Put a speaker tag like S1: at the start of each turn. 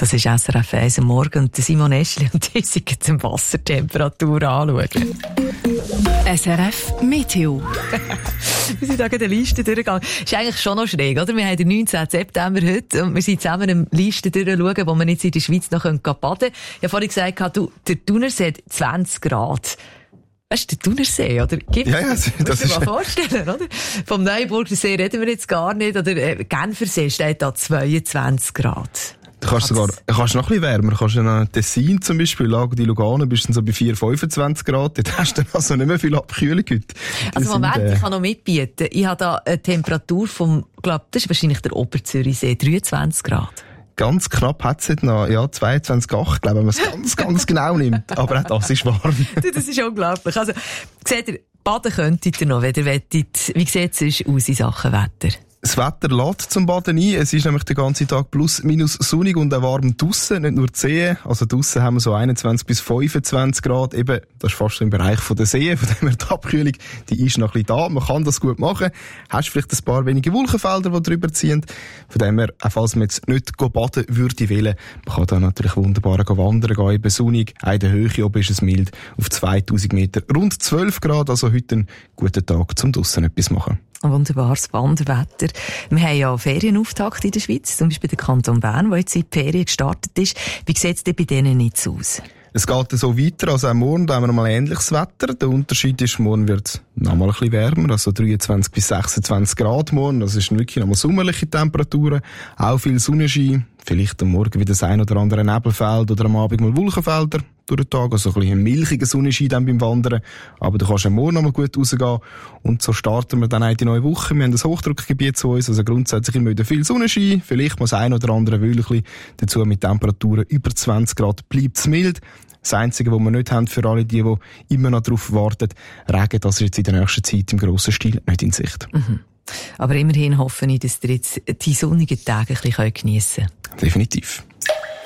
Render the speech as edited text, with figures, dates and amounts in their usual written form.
S1: Das ist SRF 1 am Morgen und Simon Eschli und die sind die Wassertemperatur anschauen.
S2: SRF Meteo.
S1: Wir sind da gerade eine Liste durchgegangen. Ist eigentlich schon noch schräg, oder? Wir haben den 19. September heute und wir sind zusammen eine Liste durchschauen, wo man jetzt in der Schweiz noch baden können. Ich habe vorhin gesagt, der Thunersee hat 20 Grad. Weißt du, der Thunersee, oder? Das musst du dir mal vorstellen, oder? Vom Neuenburger See reden wir jetzt gar nicht, oder Genfersee steht da 22 Grad.
S3: Du kannst noch ein bisschen wärmer. Du kannst in Tessin zum Beispiel, Lago di Lugano, bist du so bei 4-25 Grad. Dort hast du dann also nicht mehr viel Abkühlung heute.
S1: Also Moment, ich kann noch mitbieten. Ich habe da eine Temperatur vom, das ist wahrscheinlich der Oberzürichsee, 23 Grad.
S3: Ganz knapp hat es noch, 22,8, glaube ich, wenn man es ganz genau nimmt. Aber auch das ist warm.
S1: Das ist unglaublich. Also, seht ihr, baden könntet ihr noch, wenn ihr wettet. Wie sieht es aus in Sachen Wetter?
S3: Das Wetter lädt zum Baden ein. Es ist nämlich den ganzen Tag plus minus sonnig und auch warm draussen, nicht nur die Seen. Also draussen haben wir so 21 bis 25 Grad. Eben, das ist fast im Bereich der Seen. Von dem her die Abkühlung, die ist noch ein bisschen da. Man kann das gut machen. Hast vielleicht ein paar wenige Wolkenfelder, die drüber ziehen. Von dem her, auch falls man jetzt nicht baden würde wollen, man kann da natürlich wunderbar wandern gehen, eben sonnig. Auch in der Höhe oben ist es mild. Auf 2000 Meter rund 12 Grad. Also heute ein guter Tag, zum draussen etwas machen.
S1: Ein wunderbares Wanderwetter. Wir haben ja Ferienauftakt in der Schweiz, zum Beispiel der Kanton Bern, der jetzt in die Ferien gestartet ist. Wie sieht es denn bei denen jetzt aus?
S3: Es geht so weiter, also auch morgen haben wir noch mal ähnliches Wetter. Der Unterschied ist, morgen wird es noch mal ein bisschen wärmer, also 23 bis 26 Grad morgen. Das ist wirklich noch mal sommerliche Temperaturen. Auch viel Sonnenschein. Vielleicht am Morgen wieder das ein oder andere Nebelfeld oder am Abend mal Wolkenfelder durch den Tag. Also ein bisschen ein milchiger Sonnenschein dann beim Wandern. Aber du kannst am Morgen noch mal gut rausgehen. Und so starten wir dann auch die neue Woche. Wir haben das Hochdruckgebiet zu uns, also grundsätzlich immer wieder viel Sonnenschein. Vielleicht mal das ein oder andere Wölkchen. Dazu mit Temperaturen über 20 Grad bleibt es mild. Das Einzige, was wir nicht haben für alle die immer noch darauf warten, Regen, das ist jetzt in der nächsten Zeit im grossen Stil nicht in Sicht.
S1: Mhm. Aber immerhin hoffe ich, dass ihr jetzt die sonnigen Tage ein bisschen geniessen könnt.
S3: Definitiv.